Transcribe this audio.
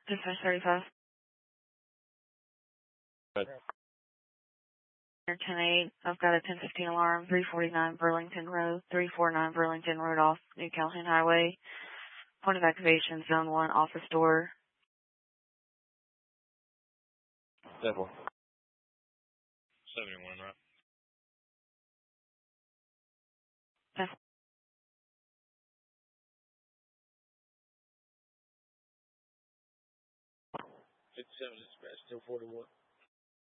Dispatch 35. Good. 10-8. I've got a 1015 alarm, 349 Burlington Road, 349 Burlington Road off New Calhoun Highway. Point of activation, Zone 1, office door. Definitely. 71, right? That's 57 dispatch, still 41.